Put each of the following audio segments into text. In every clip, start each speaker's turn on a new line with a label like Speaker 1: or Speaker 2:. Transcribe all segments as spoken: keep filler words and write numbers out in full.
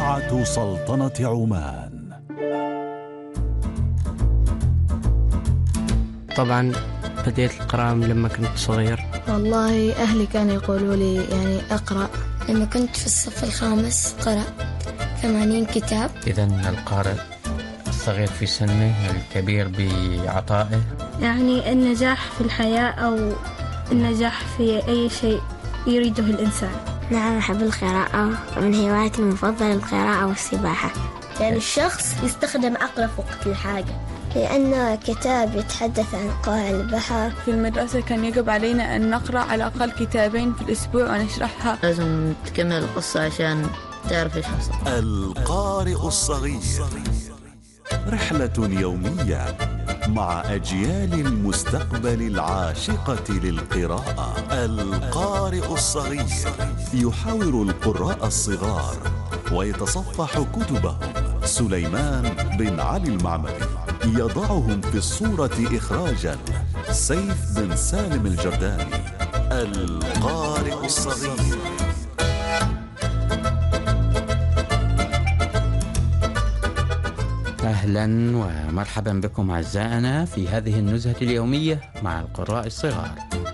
Speaker 1: إذاعة سلطنة عمان.
Speaker 2: طبعا بديت القراءة لما كنت صغير.
Speaker 3: والله أهلي كانوا يقولوا لي يعني أقرأ.
Speaker 4: لما كنت في الصف الخامس قرأت ثمانين كتاب.
Speaker 5: إذن القارئ الصغير في سنه الكبير بعطائه.
Speaker 6: يعني النجاح في الحياة أو النجاح في أي شيء يريده الإنسان.
Speaker 7: نعم أحب القراءة، من هواياتي المفضلة القراءة والسباحة.
Speaker 8: يعني الشخص يستخدم عقله في وقت الحاجة،
Speaker 9: لأنه كتاب يتحدث عن قاع البحر.
Speaker 10: في المدرسة كان يجب علينا أن نقرأ على الأقل كتابين في الأسبوع ونشرحها.
Speaker 11: لازم تكمل القصة عشان تعرف إيش حصل.
Speaker 1: القارئ الصغير، رحلة يومية مع أجيال المستقبل العاشقة للقراءة. القارئ الصغير يحاور القراء الصغار ويتصفح كتبهم. سليمان بن علي المعمري يضعهم في الصورة إخراجا. سيف بن سالم الجرداني. القارئ الصغير.
Speaker 5: أهلا ومرحبا بكم أعزائنا في هذه النزهة اليومية مع القراء الصغار.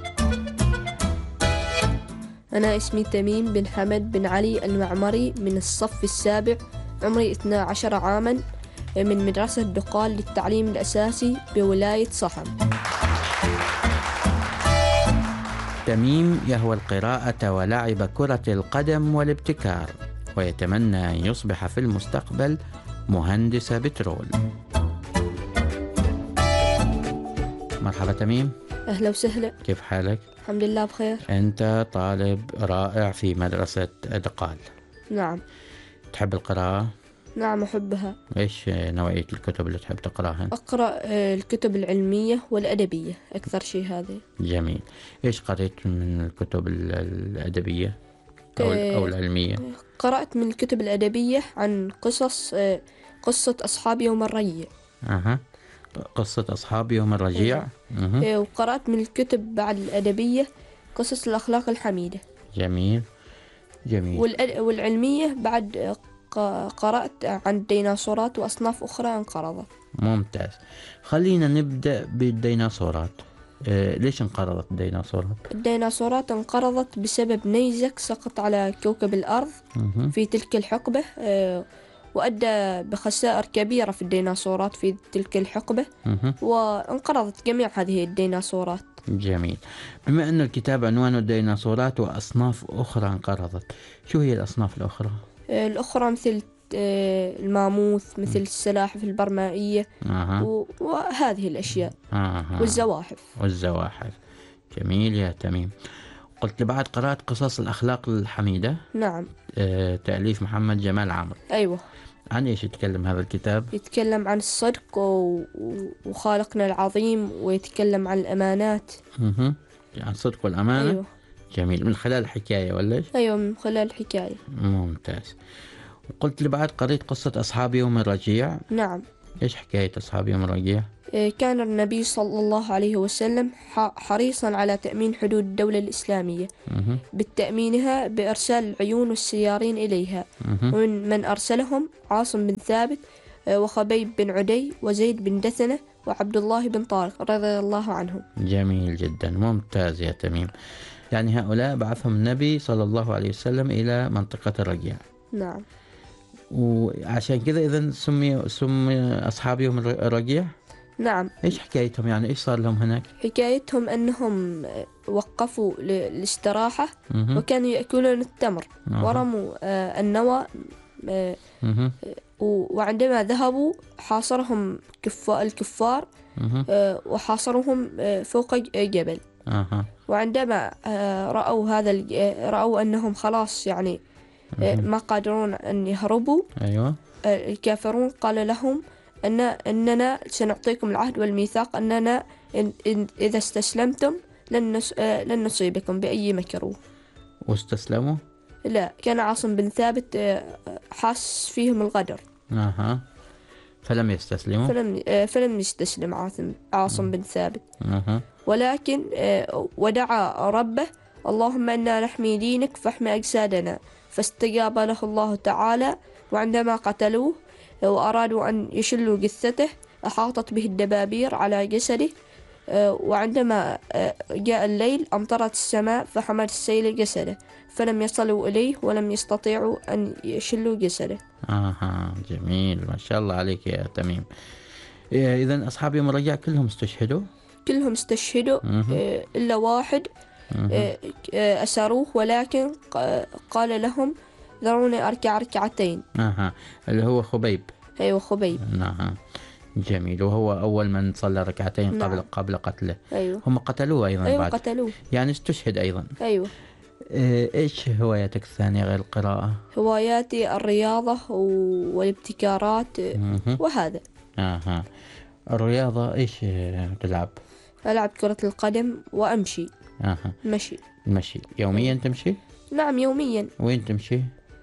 Speaker 12: أنا اسمي تميم بن حمد بن علي المعمري من الصف السابع، عمري اثنا عشر عاما، من مدرسة دقال للتعليم الأساسي بولاية صحن.
Speaker 5: تميم يهوى القراءة ولعب كرة القدم والابتكار، ويتمنى أن يصبح في المستقبل مهندس بترول. مرحبا تميم.
Speaker 12: أهلا وسهلا.
Speaker 5: كيف حالك؟
Speaker 12: الحمد لله بخير.
Speaker 5: أنت طالب رائع في مدرسة دقال.
Speaker 12: نعم.
Speaker 5: تحب القراءة؟
Speaker 12: نعم أحبها.
Speaker 5: إيش نوعية الكتب اللي تحب تقرأها؟
Speaker 12: أقرأ الكتب العلمية والأدبية أكثر شيء. هذه
Speaker 5: جميل. إيش قرأت من الكتب الأدبية أو, أو العلمية؟
Speaker 12: قرأت من الكتب الأدبية عن قصص قصة أصحاب يوم الرجيع.
Speaker 5: أها. قصة أصحاب يوم الرجيع.
Speaker 12: أه. وقرأت من الكتب بعد الأدبية قصص الأخلاق الحميدة.
Speaker 5: جميل جميل.
Speaker 12: والأد... والعلمية بعد قرأت عن الديناصورات وأصناف أخرى انقرضت.
Speaker 5: ممتاز. خلينا نبدأ بالديناصورات. آه، ليش انقرضت الديناصورات؟
Speaker 12: الديناصورات انقرضت بسبب نيزك سقط على كوكب الأرض مه. في تلك الحقبة، آه، وأدى بخسائر كبيرة في الديناصورات في تلك الحقبة مه. وانقرضت جميع هذه الديناصورات.
Speaker 5: جميل. بما أن الكتاب عنوانه الديناصورات وأصناف أخرى انقرضت، شو هي الأصناف الأخرى؟
Speaker 12: آه، الأخرى مثل الماموث، مثل السلاحف البرمائية أه. وهذه الأشياء أه. والزواحف
Speaker 5: والزواحف. جميل يا تميم. قلت لي بعد قرأت قصص الأخلاق الحميدة.
Speaker 12: نعم.
Speaker 5: آه، تأليف محمد جمال عمرو.
Speaker 12: أيوة.
Speaker 5: عن إيش يتكلم هذا الكتاب؟
Speaker 12: يتكلم عن الصدق و... وخالقنا العظيم، ويتكلم عن الأمانات.
Speaker 5: أه. عن الصدق والأمانة.
Speaker 12: أيوة.
Speaker 5: جميل. من خلال الحكاية ولا إيش؟
Speaker 12: أيوة من خلال الحكاية.
Speaker 5: ممتاز. قلت لي بعد قريت قصة أصحاب يوم الرجيع.
Speaker 12: نعم.
Speaker 5: إيش حكاية أصحاب يوم الرجيع؟
Speaker 12: كان النبي صلى الله عليه وسلم حريصا على تأمين حدود الدولة الإسلامية مه. بالتأمينها بإرسال العيون والسيارين إليها، مه. ومن من أرسلهم عاصم بن ثابت وخبيب بن عدي وزيد بن دثنة وعبد الله بن طارق رضي الله عنهم.
Speaker 5: جميل جدا. ممتاز يا تميم. يعني هؤلاء بعثهم النبي صلى الله عليه وسلم إلى منطقة الرجيع.
Speaker 12: نعم.
Speaker 5: وعشان كذا إذن سمي سمي أصحاب يوم الرجيع.
Speaker 12: نعم.
Speaker 5: إيش حكايتهم؟ يعني إيش صار لهم هناك؟
Speaker 12: حكايتهم أنهم وقفوا للاستراحة مه. وكانوا يأكلون التمر أه. ورموا آه النوى آه وعندما ذهبوا حاصرهم كفار الكفار آه وحاصرهم آه فوق جبل أه. وعندما آه رأوا هذا رأوا أنهم خلاص يعني ما قادرون أن يهربوا.
Speaker 5: أيوة.
Speaker 12: الكافرون قال لهم أن أننا سنعطيكم العهد والميثاق أننا إن إن إذا استسلمتم لن لن نصيبكم بأي مكروه.
Speaker 5: واستسلموا؟
Speaker 12: لا، كان عاصم بن ثابت حاس فيهم الغدر.
Speaker 5: أها. فلم يستسلموا.
Speaker 12: فلم فلم يستسلم عاصم عاصم بن ثابت.
Speaker 5: أها.
Speaker 12: ولكن ودعا ربه: اللهم إنا نحمي دينك فاحمي أجسادنا، فاستجاب له الله تعالى وعندما قتلوه وأرادوا أن يشلوا جثته أحاطت به الدبابير على جسده، وعندما جاء الليل أمطرت السماء فحمت السيل جسده فلم يصلوا إليه ولم يستطيعوا أن يشلوا جسده.
Speaker 5: آها جميل، ما شاء الله عليك يا تميم. إذن أصحاب يوم الرجاء كلهم استشهدوا؟
Speaker 12: كلهم استشهدوا إلا واحد أسروه، ولكن قال لهم ذروني أركع ركعتين.
Speaker 5: آها اللي هو خبيب.
Speaker 12: أيوة خبيب.
Speaker 5: نعم جميل، وهو أول من صلى ركعتين قبل
Speaker 12: نعم.
Speaker 5: قبل قتله.
Speaker 12: أيوة.
Speaker 5: هم قتلوه أيضا.
Speaker 12: أيوة
Speaker 5: بعد
Speaker 12: قتلوه،
Speaker 5: يعني استشهد أيضا.
Speaker 12: أيوة.
Speaker 5: إيش هواياتك الثانية غير القراءة؟
Speaker 12: هواياتي الرياضة والابتكارات وهذا.
Speaker 5: آها الرياضة إيش تلعب؟
Speaker 12: ألعب كرة القدم وأمشي.
Speaker 5: آها
Speaker 12: مشي.
Speaker 5: المشي يوميا تمشي؟
Speaker 12: نعم يوميا.
Speaker 5: وين تمشي؟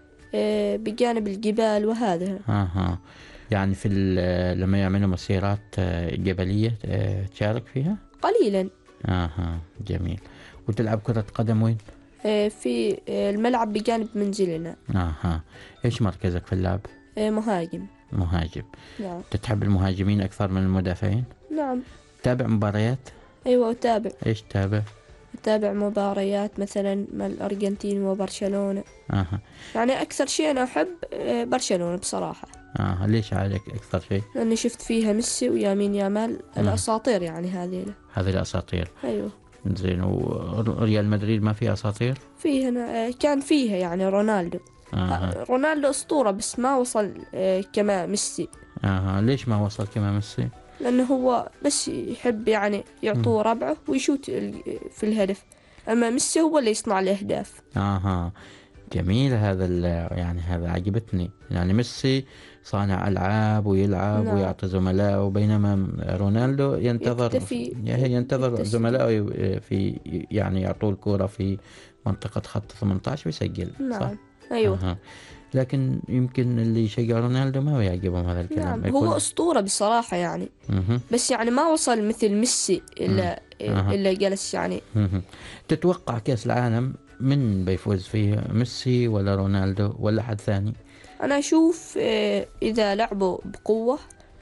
Speaker 12: أه بجانب الجبال وهذا.
Speaker 5: آها يعني في لما يعملوا مسيرات جبلية تشارك فيها؟
Speaker 12: قليلا.
Speaker 5: آها جميل. وتلعب كرة قدم وين؟
Speaker 12: أه في الملعب بجانب منزلنا.
Speaker 5: آها إيش مركزك في اللعب؟
Speaker 12: أه مهاجم.
Speaker 5: مهاجم.
Speaker 12: نعم.
Speaker 5: تتحب المهاجمين أكثر من المدافعين؟
Speaker 12: نعم.
Speaker 5: تابع مباريات؟
Speaker 12: أيوة أتابع.
Speaker 5: إيش تابع؟
Speaker 12: أتابع مباريات مثلا مع الأرجنتين وبرشلونة.
Speaker 5: آها.
Speaker 12: يعني أكثر شيء أنا أحب برشلونة بصراحة.
Speaker 5: آه ليش عليك أكثر شيء؟
Speaker 12: لأني شفت فيها ميسي ويامين يامال الأساطير، يعني هذه
Speaker 5: هذه الأساطير.
Speaker 12: أيوة.
Speaker 5: زين، وريال مدريد ما فيها أساطير؟
Speaker 12: فيها، كان فيها يعني رونالدو. آه. رونالدو أسطورة بس ما وصل كما ميسي.
Speaker 5: آه ليش ما وصل كما ميسي؟
Speaker 12: لأنه هو بس يحب يعني يعطوه ربعه ويشوت في الهدف، أما ميسي هو اللي يصنع الأهداف.
Speaker 5: آها جميل، هذا يعني هذا عجبتني، يعني ميسي صانع ألعاب ويلعب نعم. ويعطي زملائه، بينما رونالدو ينتظر
Speaker 12: يكتفي
Speaker 5: ينتظر زملائه في يعني يعطوه الكرة في منطقة خط ثمانية عشر ويسجل.
Speaker 12: نعم.
Speaker 5: صح؟
Speaker 12: أيوه.
Speaker 5: آه. لكن يمكن اللي يشجع رونالدو ما يعجبهم هذا الكلام.
Speaker 12: نعم.
Speaker 5: يكون...
Speaker 12: هو أسطورة بصراحة يعني.
Speaker 5: مه.
Speaker 12: بس يعني ما وصل مثل ميسي إلا
Speaker 5: مه.
Speaker 12: إلا جلس يعني.
Speaker 5: مه. تتوقع كأس العالم من بيفوز فيه، ميسي ولا رونالدو ولا حد ثاني؟
Speaker 12: أنا أشوف إذا لعبوا بقوة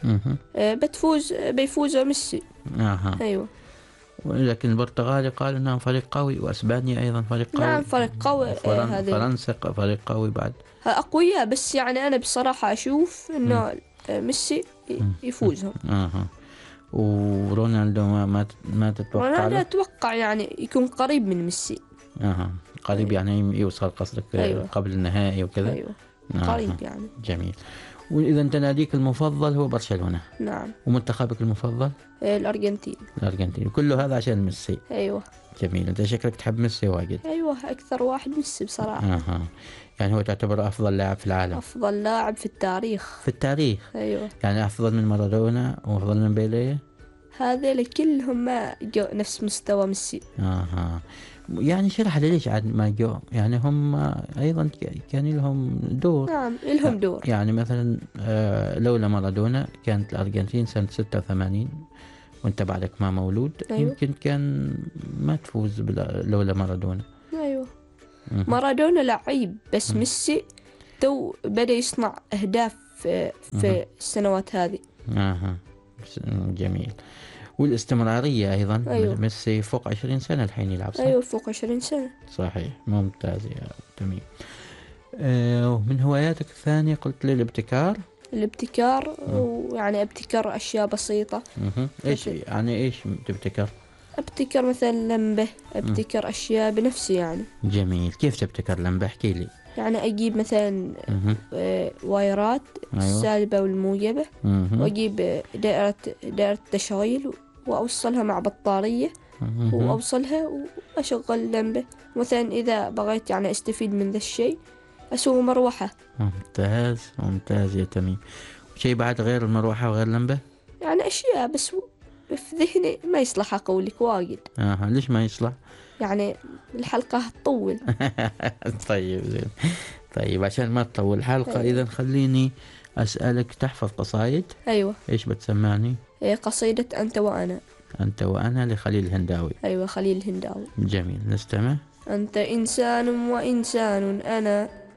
Speaker 12: بتفوز بيفوز ميسي.
Speaker 5: آه.
Speaker 12: أيوة.
Speaker 5: لكن البرتغال قال انهم فريق قوي، واسبانيا ايضا فريق قوي.
Speaker 12: نعم فريق قوي.
Speaker 5: فرن... فرنسا فريق قوي بعد
Speaker 12: اقوياء، بس يعني انا بصراحه اشوف انه ميسي يفوزهم.
Speaker 5: اها. ورونالدو ما ما, ما تتوقع؟
Speaker 12: رونالدو اتوقع يعني يكون قريب من ميسي.
Speaker 5: اها قريب. أيوة. يعني يوصل قصدك
Speaker 12: أيوة.
Speaker 5: قبل النهائي وكذا.
Speaker 12: ايوه قريب يعني.
Speaker 5: جميل. وإذا أنت ناديك المفضل هو برشلونة.
Speaker 12: نعم.
Speaker 5: ومنتخبك المفضل؟
Speaker 12: الأرجنتين.
Speaker 5: الأرجنتين. كله هذا عشان ميسي.
Speaker 12: أيوة.
Speaker 5: جميل. أنت شكلك تحب ميسي واجد.
Speaker 12: أيوة أكثر واحد ميسي بصراحة.
Speaker 5: أها. يعني هو تعتبر أفضل لاعب في العالم؟
Speaker 12: أفضل لاعب في التاريخ.
Speaker 5: في التاريخ؟
Speaker 12: أيوة.
Speaker 5: يعني أفضل من مارادونا وأفضل من بيليه؟
Speaker 12: هذول كلهم ما جو نفس مستوى ميسي.
Speaker 5: أها. يعني شرح لي ليش عاد ما جو؟ يعني هم أيضا كان لهم دور.
Speaker 12: نعم لهم دور.
Speaker 5: يعني مثلا لولا مارادونا كانت الأرجنتين سنة ستة وثمانين وانت بعدك ما مولود.
Speaker 12: أيوة.
Speaker 5: يمكن كان ما تفوز لولا مارادونا.
Speaker 12: أيوة. مارادونا لعيب بس ميسي تو بدأ يصنع أهداف في, في السنوات هذه.
Speaker 5: آه. جميل. والاستمرارية أيضا.
Speaker 12: أيوة.
Speaker 5: ميسي فوق عشرين سنة الحين يلعب. صح؟
Speaker 12: أيوة فوق عشرين سنة.
Speaker 5: صحيح. ممتاز يا تميم. آه ومن هواياتك الثانية قلت لي الابتكار.
Speaker 12: الابتكار ويعني ابتكار أشياء بسيطة.
Speaker 5: مه. إيش يعني إيش تبتكر؟
Speaker 12: ابتكر مثلا لمبة، ابتكر أشياء بنفسي يعني.
Speaker 5: جميل. كيف تبتكر لمبة؟ احكي لي.
Speaker 12: يعني أجيب مثلا آه وايرات. أيوة. السالبة والموجبة.
Speaker 5: مه.
Speaker 12: وأجيب دائرة دائرة تشغيل وأوصلها مع بطارية. مه. وأوصلها وأشغل لمبة. مثلا إذا بغيت يعني أستفيد من ذا الشيء أسوي مروحة.
Speaker 5: ممتاز ممتاز يا تميم. شيء بعد غير المروحة وغير اللمبة؟
Speaker 12: يعني أشياء بس في ذهني ما يصلح أقولك واجد.
Speaker 5: آه ليش ما يصلح؟
Speaker 12: يعني الحلقة تطول.
Speaker 5: طيب زين. طيب عشان ما تطول الحلقة. أيوة. إذا خليني أسألك، تحفظ قصايد؟
Speaker 12: أيوة.
Speaker 5: إيش بتسمعني؟
Speaker 12: قصيدة أنت وأنا.
Speaker 5: أنت وأنا لخليل الهنداوي.
Speaker 12: أيوة خليل الهنداوي.
Speaker 5: جميل نستمع.
Speaker 12: أنت إنسان وإنسان أنا،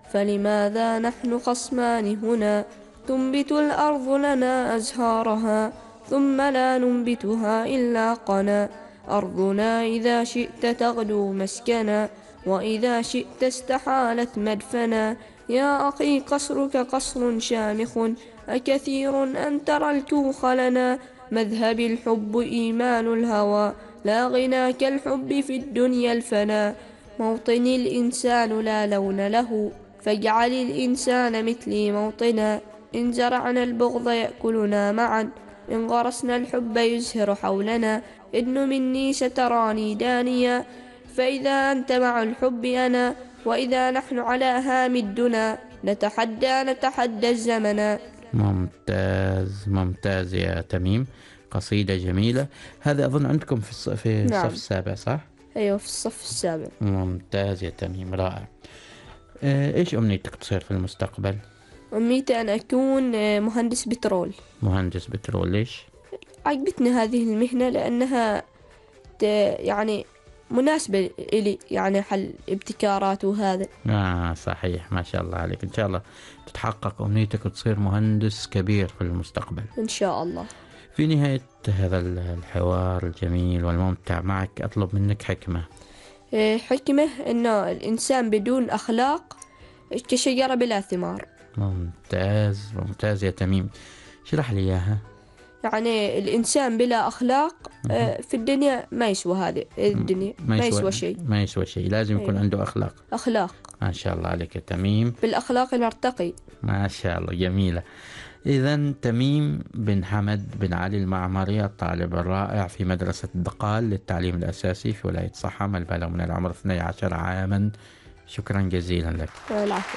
Speaker 12: فلماذا نحن خصمان هنا تنبت الأرض لنا أزهارها ثم لا ننبتها إلا قنا أرضنا إذا شئت تغدو مسكنا وإذا شئت استحالت مدفنا يا أخي قصرك قصر شامخ أكثير أن ترى الكوخ لنا مذهب الحب إيمان الهوى لا غنى كالحب في الدنيا الفنا موطن الإنسان لا لون له فاجعل الإنسان مثلي موطنا إن زرعنا البغض يأكلنا معا إن غرسنا الحب يزهر حولنا إن مني ستراني دانيا فإذا أنت مع الحب أنا وإذا نحن على هام الدنا نتحدى نتحدى الزمنا.
Speaker 5: ممتاز ممتاز يا تميم، قصيدة جميلة. هذا أظن عندكم في الصف, في
Speaker 12: نعم.
Speaker 5: الصف السابع صح؟
Speaker 12: أيوة في الصف السابع.
Speaker 5: ممتاز يا تميم، رائع. إيش أمنيتك تصير في المستقبل؟
Speaker 12: أمنيتي أن أكون مهندس بترول.
Speaker 5: مهندس بترول، ليش؟
Speaker 12: عجبتني هذه المهنة لأنها يعني مناسبة إلي، يعني حل ابتكارات وهذا.
Speaker 5: آه صحيح، ما شاء الله عليك. إن شاء الله تتحقق أمنيتك وتصير مهندس كبير في المستقبل
Speaker 12: إن شاء الله.
Speaker 5: في نهاية هذا الحوار الجميل والممتع معك أطلب منك حكمة.
Speaker 12: حكمة أنه الإنسان بدون أخلاق كشجرة بلا ثمار.
Speaker 5: ممتاز ممتاز يا تميم، شرح لي إياها.
Speaker 12: يعني الإنسان بلا أخلاق في الدنيا ما يسوى، هذه الدنيا ما, ما يسوى شيء،
Speaker 5: ما يسوى شيء، لازم يكون عنده أخلاق.
Speaker 12: أخلاق.
Speaker 5: ما شاء الله عليك يا تميم،
Speaker 12: بالأخلاق نرتقي.
Speaker 5: ما شاء الله، جميلة. إذن تميم بن حمد بن علي المعمري، الطالب الرائع في مدرسة الدقال للتعليم الأساسي في ولاية صحم، البالغ من العمر اثني عشر عاما. شكرا جزيلا لك.
Speaker 12: العفو.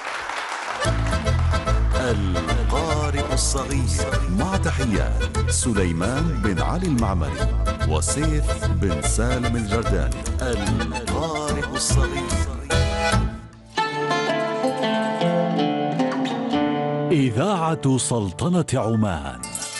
Speaker 1: القارئ الصغير، مع تحيات سليمان بن علي المعمري وسيف بن سالم الجرداني. القارئ الصغير.
Speaker 13: إذاعة سلطنة عمان.